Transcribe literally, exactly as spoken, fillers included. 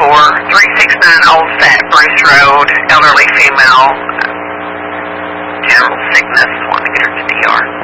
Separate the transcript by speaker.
Speaker 1: for three sixty-nine Old Fat Bruce Road, elderly female, general sickness, want to get her to D R.